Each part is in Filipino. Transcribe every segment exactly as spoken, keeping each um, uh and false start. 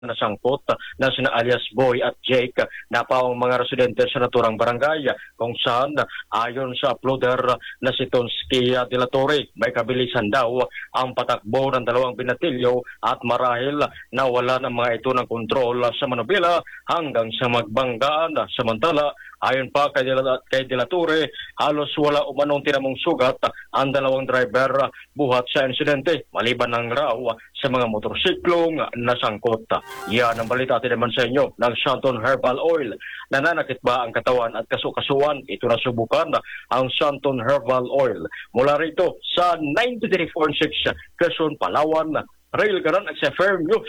nasangkot na sina alias Boy at Jake na paong mga residente sa naturang barangay kung saan ayon sa uploader na si Tonsky de la Torre may kabilisan daw ang patakbo ng dalawang binatilyo at marahil nawala ng mga ito ng kontrol sa manubela hanggang sa magbanggaan. Samantala ayon pa kay De La, kay De La Torre, halos wala umanong tinamong sugat ang dalawang driver buhat sa insidente maliban ng raw sa mga motorsiklong nasangkot. Yan ang balita naman sa inyo ng Santon Herbal Oil. Nananakit ba ang katawan at kasukasuan? Ito na subukan ang Santon Herbal Oil. Mula rito sa ninety-three point six Quezon, Palawan, Rail Garan at sa Fair News.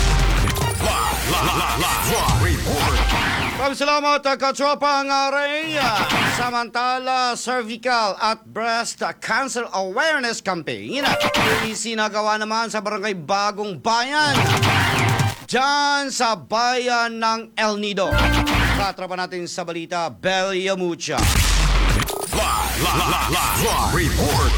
Maraming salamat, Katropa Ngaray. Samantala, cervical at breast cancer awareness campaign isinagawa naman sa Barangay Bagong Bayan dyan sa bayan ng El Nido. Katropa natin sa balita, Belia Mucha. Live, live, live, live, report.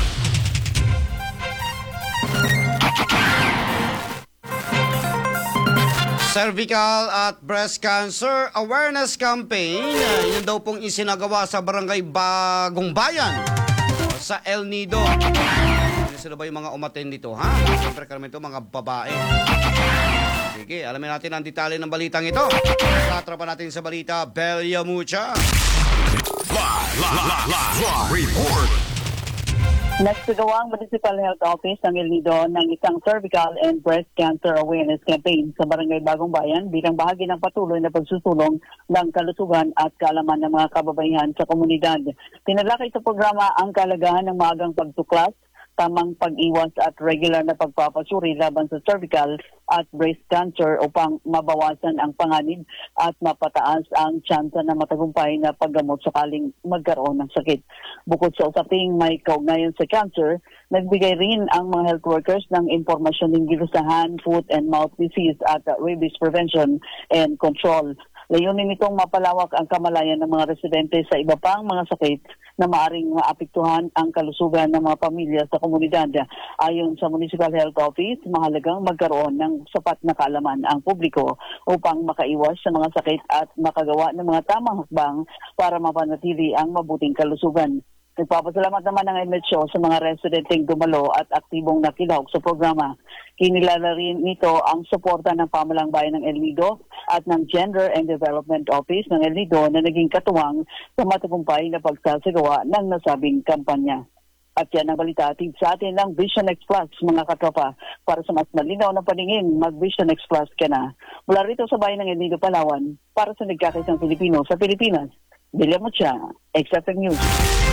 Cervical at breast cancer awareness campaign. Yun daw pong isinagawa sa Barangay Bagong Bayan sa El Nido. Sino ba yung mga umaten dito, ha? Siyempre kami ito, mga babae. Sige, alamin natin ang detalye ng balitang ito. Katropa natin sa balita, Belia Mucha. Live, live, live, live, report. Nagsagawa ang Municipal Health Office ng El Nido ng isang cervical and breast cancer awareness campaign sa Barangay Bagong Bayan bilang bahagi ng patuloy na pagsusulong ng kalusugan at kaalaman ng mga kababaihan sa komunidad. Tinalakay sa programa ang kalagahan ng maagang pagtuklas, tamang pag-iwas at regular na pagpapasuri laban sa cervical at breast cancer upang mabawasan ang panganib at mapataas ang tsansa na matagumpay na paggamot sakaling magkaroon ng sakit. Bukod sa usaping may kaugnayan sa cancer, nagbigay rin ang mga health workers ng impormasyon ng gilusahan, foot and mouth disease at rabies prevention and control. Layunin nitong mapalawak ang kamalayan ng mga residente sa iba pang mga sakit na maaring maapektuhan ang kalusugan ng mga pamilya sa komunidad. Ayon sa Municipal Health Office, mahalagang magkaroon ng sapat na kaalaman ang publiko upang makaiwas sa mga sakit at makagawa ng mga tamang hakbang para mapanatili ang mabuting kalusugan. Nagpapasalamat naman ng M H O sa mga residenteng dumalo at aktibong nakilahok sa programa. Kinilala rin nito ang suporta ng Pamahalang Bayan ng El Nido at ng Gender and Development Office ng El Nido na naging katuwang sa matagumpay na pagsasagawa ng nasabing kampanya. At yan ang balita atid sa atin ng Vision X Plus, mga katropa. Para sa mas malinaw na paningin, mag-Vision X Plus ka na. Mula rito sa bayan ng El Nido, Palawan, para sa nagkakaisang Pilipino sa Pilipinas. Belia Mucha, X F M News.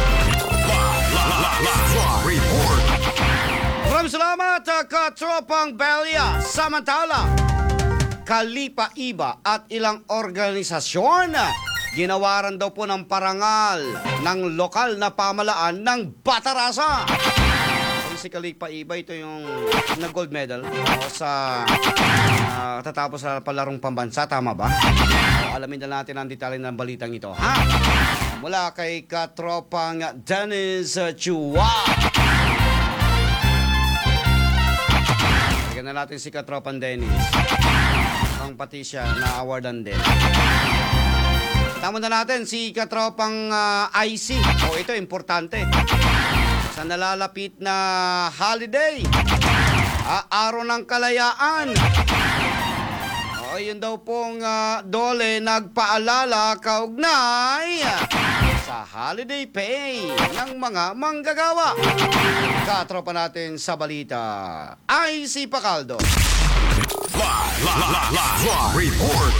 Report. Maraming salamat, Katropang Belia. Samantala, Kalipa-Iba at ilang organisasyon ginawaran daw po ng parangal ng lokal na pamalaan ng Batarasa. Si Kalipa-Iba, ito yung nag-gold medal o sa uh, tatapos sa palarong pambansa, tama ba? So, alamin na natin ang detalye ng balitang ito, ha? Mula kay Katropang Dennis Chua. Bigyan na natin si Katropang Dennis. Ang pati siya na-awardan din. Tama na natin si Katropang uh, I C. O ito, importante. Sa nalalapit na holiday, uh, araw ng kalayaan. O yun daw pong uh, dole nagpaalala kaugnay sa holiday pay ng mga manggagawa. Katropa natin sa balita, I C Pacaldo. Live, live, live, live, report.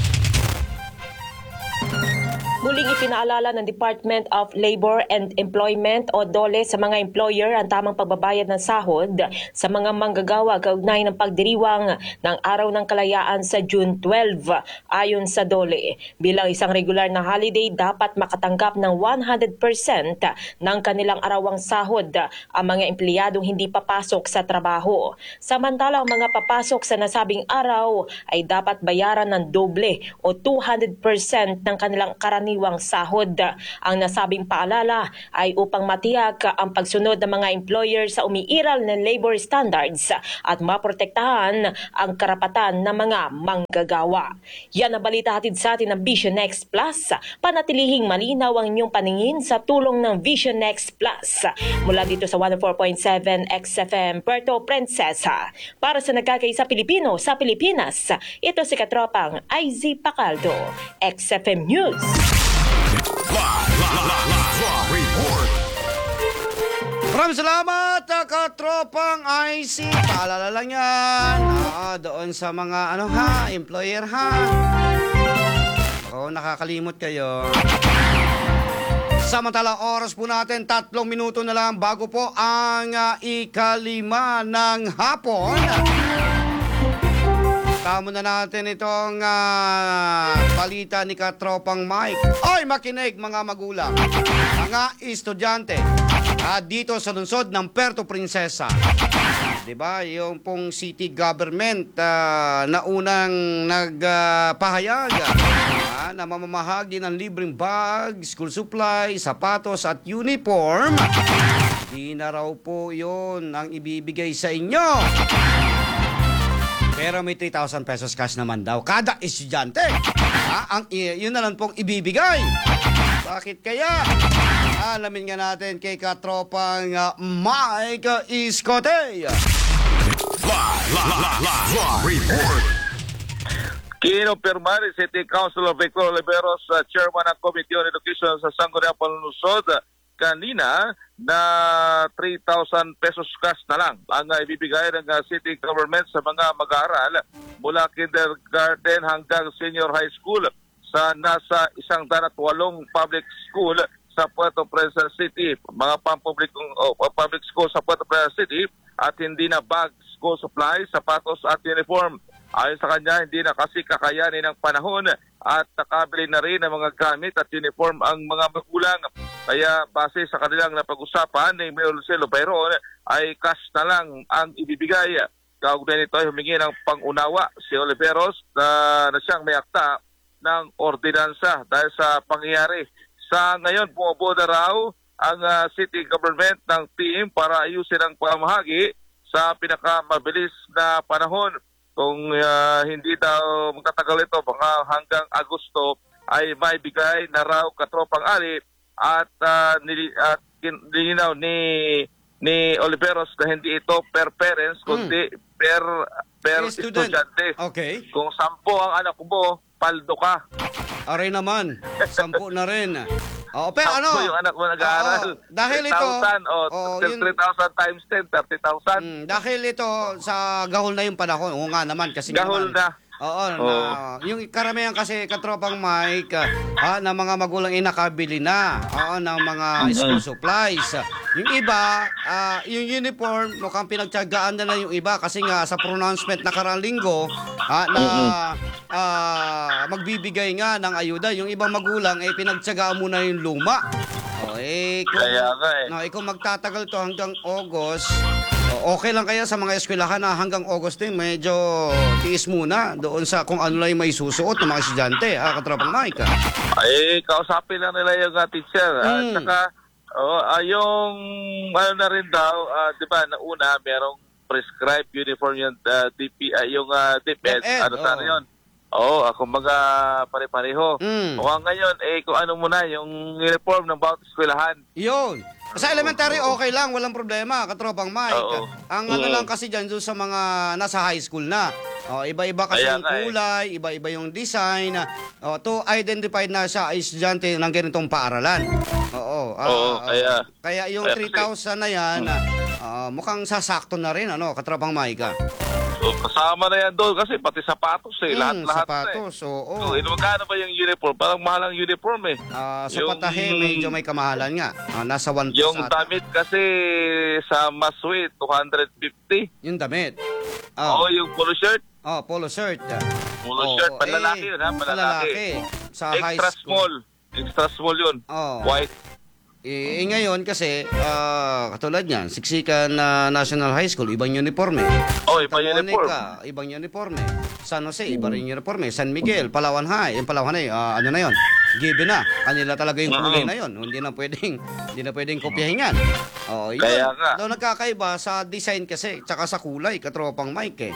Muling ipinaalala ng Department of Labor and Employment o DOLE sa mga employer ang tamang pagbabayad ng sahod sa mga manggagawa kaugnay ng pagdiriwang ng Araw ng Kalayaan sa June twelve. Ayon sa DOLE, bilang isang regular na holiday, dapat makatanggap ng one hundred percent ng kanilang arawang sahod ang mga empleyadong hindi papasok sa trabaho. Samantala, ang mga papasok sa nasabing araw ay dapat bayaran ng doble o two hundred percent ng kanilang karaniwang pangkaraniwang sahod. Ang nasabing paalala ay upang matiyak ang pagsunod ng mga employer sa umiiral ng labor standards at maprotektahan ang karapatan ng mga manggagawa. Yan ang balita hatid sa atin ng Vision Next Plus. Panatilihing malinaw ang inyong paningin sa tulong ng Vision Next Plus. Mula dito sa one oh four point seven X F M Puerto Princesa. Para sa nagkakaisa Pilipino sa Pilipinas, ito si Katropang I Z Pacaldo, X F M News. Live, live, live, live report. Maraming salamat, uh, Katropang I C. Paalala lang yan. Ah, doon sa mga ano ha, employer ha. Oo, nakakalimot kayo. Samantala, oras po natin, tatlong minuto na lang bago po ang uh, ikalima ng hapon. Tamo na natin itong uh, balita ni Katropang Mike. Oy, makinig mga magulang, mga estudyante uh, dito sa lungsod ng Puerto Princesa. Diba, yung pong city government uh, na unang nagpahayag uh, uh, na mamamahagi ng libreng bag, school supply, sapatos at uniform. Di na raw po yun ang ibibigay sa inyo. Pero may three thousand pesos cash naman daw kada estudyante. Ha? Ang, yun na lang pong ibibigay. Bakit kaya? Alamin nga natin kay Katropang uh, Mike Iskote. Live, live, live, live report. Kinopirma ni City Councilor Victor Oliveros, uh, Chairman ng Committee on Education sa Sangguniang Panunsod, kanina na three thousand pesos cash na lang ang uh, ibibigay ng uh, city government sa mga mag-aaral mula kindergarten hanggang senior high school sa nasa isang daan at walong public school sa Puerto Princesa City, mga pampublikong oh, public school sa Puerto Princesa City, at hindi na bag, school supplies, sapatos at uniform. Ayon sa kanya, hindi na kasi kakayanin ng panahon at nakabili na rin ng mga gamit at uniform ang mga magulang. Kaya base sa kanilang napag-usapan ni Mayor Lucelo Bayron ay cash na lang ang ibibigay. Kaugnay nito ay humingi ng pangunawa si Oliveros na, na siyang may akta ng ordinansa dahil sa pangyayari. Sa ngayon, bumubuo na raw ang uh, city government ng team para ayusin ang pamahagi sa pinakamabilis na panahon. Kung uh, hindi daw magtatagal ito, baka hanggang Agosto ay may bigay na raw Katropang Ali at uh, nil, uh, nilinaw ni ni Oliveros na hindi ito per parents kundi mm. per per student. estudyante. Okay. Kung sampo ang anak mo, paldo ka. Aray naman, sampu na rin. Oo, pero Sampo ano? yung anak mo nag-aaral. Oo, dahil ito, three thousand o oo, yun- three thousand times ten, thirty thousand. Mm, dahil ito sa gahol na yung panahon. Oo nga naman kasi Gahol naman, na. Oo, Oo. na, yung karamihan kasi Katropang Mike, ah, na mga magulang ay nakabili na. Oo, ng mga school supplies. Yung iba, ah, yung uniform, mukhang pinagtiyagaan na lang yung iba kasi nga sa pronouncement na karang linggo, ah, na ah, magbibigay nga ng ayuda. Yung ibang magulang ay pinagtiyagaan muna yung luma. O, eh, kung, Kaya nga eh. no, eh, kung magtatagal to hanggang August, o, okay lang kaya sa mga eskwelahan na hanggang August din, medyo tiis muna doon sa kung ano lang yung may susuot ng mga estudyante, ha, Katropang Mike. Ha? Ay, kausapin lang nila yung uh, teacher. At Mm. saka, oh, ah, yung ano na rin daw, ah, di ba, na una, merong prescribed uniform yung uh, D P I, yung uh, DepEd. DepEd, Ano sana oo. yun? Oo, ako mga pare-pareho. Mm. O ngayon, eh, kung ano muna, yung uniform ng bawat eskwelahan. Yun. Sa elementary, okay lang, walang problema, Katropang Mike. Oo. Ang ano Mm. lang kasi dyan, doon sa mga nasa high school na. O, iba-iba kasi Kaya yung nga eh. kulay, iba-iba yung design. O, to identify na siya ay estudyante ng ganitong paaralan. Oo. ah, Oo, ah, kaya- kaya yung kaya three kasi- thousand na yan, ah, mukhang sasakto na rin, ano, Katropang Mike. ah. So, kasama na yan doon kasi pati sapatos eh, Mm, lahat-lahat sapatos, na eh. oo. So, ino, magkano ba yung uniform? Parang mahal ang uniform eh. Ah, sa Yung- patahe, medyo may kamahalan nga. Ah, nasa one plus Yung ata. damit kasi sa Maswi, two hundred fifty. Yung damit. Oo, Oh, yung polo shirt. oh polo shirt. Polo Oo, shirt, panlalaki eh, yun ha, panlalaki. panlalaki. Sa high Extra school. small. Extra small yun. Oo. White. Eh, eh, ngayon kasi, ah, katulad yan, Siksikan na National High School, ibang uniforme. Oh, iba Santa uniform. Monica, ibang uniforme. San Jose, iba rin uniforme. San Miguel, Palawan High, yung Palawan High, ah, ano na yon? Given na. Kanila talaga yung kulay na yon. Hindi na pwedeng, hindi na pwedeng kopyahin yan. Oh, yun. Kaya nga. Daw nagkakaiba sa design kasi, tsaka sa kulay, katropang Mike eh.